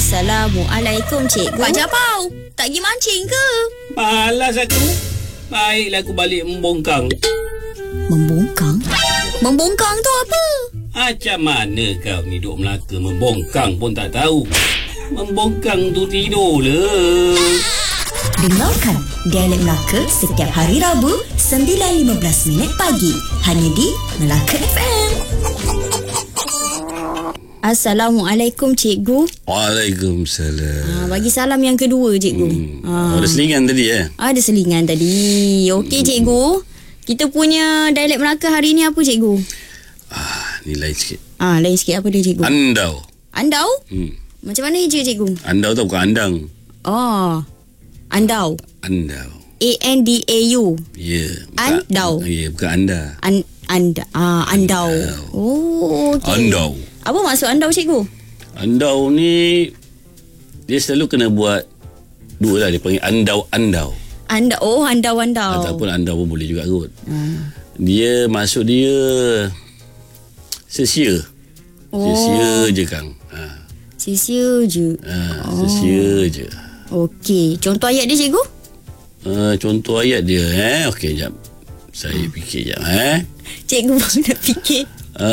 Assalamualaikum cikgu. Pak Japau, tak pergi mancing ke? Malas aku. Baiklah aku balik membongkang. Membongkang? Membongkang tu apa? Macam mana kau ni duk Melaka membongkang pun tak tahu? Membongkang tu tidur lah. Dengarkan Dialek Melaka setiap hari Rabu 9.15 pagi hanya di Melaka FM. Assalamualaikum cikgu. Waalaikumsalam. Bagi salam yang kedua cikgu. Ada selingan tadi Ada selingan tadi. Okey cikgu. Kita punya Dialek Melaka hari ni apa cikgu? Ni lain sikit. Lain sikit. Apa dia cikgu? Andau. Andau? Macam mana je cikgu? Andau tu bukan andang. Andau. Andau. ANDAU. Ya. Andau. Ya, bukan anda. Andau. Oh, okey. Andau. Apa maksud andau cikgu? Andau ni dia selalu kena buat dua lah. Dia panggil andau-andau. Andau. Ataupun andau pun boleh juga kot. Dia maksud dia sesia. Sesia je Kang. Sesia je. Sesia je. Okey. Contoh ayat dia cikgu? Contoh ayat dia okey jap. Saya fikir jap Cikgu baru nak fikir.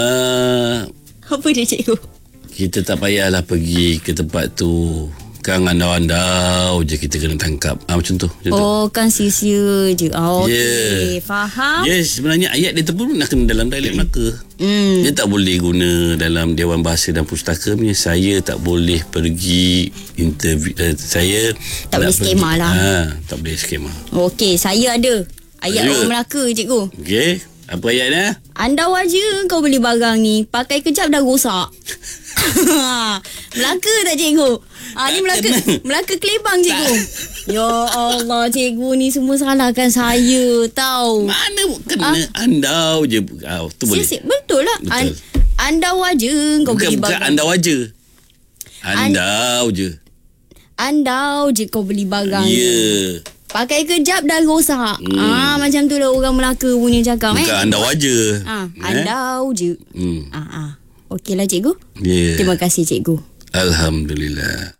Apa dia cikgu? Kita tak payahlah pergi ke tempat tu. Kang andau-andau je kita kena tangkap. Macam tu. Kan sia-sia je. Okey, faham. Sebenarnya ayat dia tu pun nak kena dalam Dialek Melaka. Dia tak boleh guna dalam Dewan Bahasa dan Pustaka punya. Saya tak boleh pergi interview. Saya tak boleh skema lah. Tak boleh skema. Okey, saya ada ayat orang Melaka cikgu. Okey, apa ayatnya? Andau aja kau beli barang ni, pakai kejap dah rosak. Melaka tak cikgu? Ni Melaka Kelebang cikgu. Ya Allah, cikgu ni semua salahkan saya tahu. Mana kena andau je. Tu boleh. Betul lah. Betul. Andau aja kau beli barang. Bukan andau aja. Andau je. Andau je kau beli barang. Ya. Pakai kejap dah rosak. Macam tu lah orang Melaka punya cakap. Bukan andau aja. Andau je. Okeylah cikgu. Yeah. Terima kasih cikgu. Alhamdulillah.